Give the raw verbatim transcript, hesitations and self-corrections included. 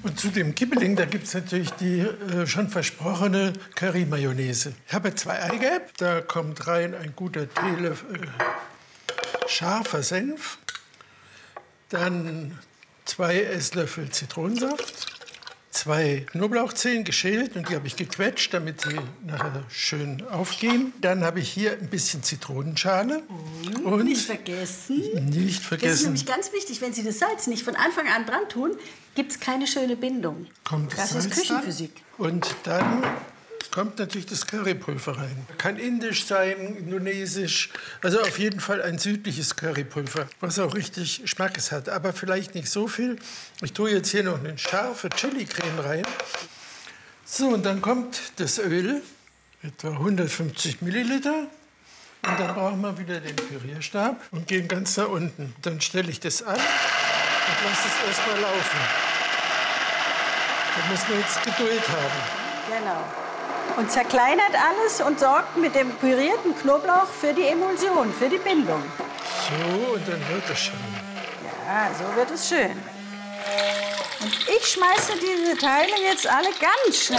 Und zu dem Kibbeling, da gibt es natürlich die äh, schon versprochene Curry-Mayonnaise. Ich habe zwei Eigelb, da kommt rein ein guter Teelöffel äh, scharfer Senf, dann zwei Esslöffel Zitronensaft, zwei Knoblauchzehen geschält und die habe ich gequetscht, damit sie nachher schön aufgehen. Dann habe ich hier ein bisschen Zitronenschale. Oh, und nicht vergessen. Nicht vergessen. Das ist nämlich ganz wichtig, wenn Sie das Salz nicht von Anfang an dran tun, gibt es keine schöne Bindung. Kommt das, das ist Salz Küchenphysik. Dann? Und dann kommt natürlich das Currypulver rein. Kann indisch sein, indonesisch, also auf jeden Fall ein südliches Currypulver, was auch richtig Schmackes hat, aber vielleicht nicht so viel. Ich tue jetzt hier noch eine scharfe Chili-Creme rein. So, und dann kommt das Öl, etwa hundertfünfzig Milliliter. Und dann brauchen wir wieder den Pürierstab und gehen ganz nach unten. Dann stelle ich das an und lasse es erst mal laufen. Da muss man jetzt Geduld haben. Genau. Und zerkleinert alles und sorgt mit dem pürierten Knoblauch für die Emulsion, für die Bindung. So, und dann wird es schon. Ja, so wird es schön. Und ich schmeiße diese Teile jetzt alle ganz schnell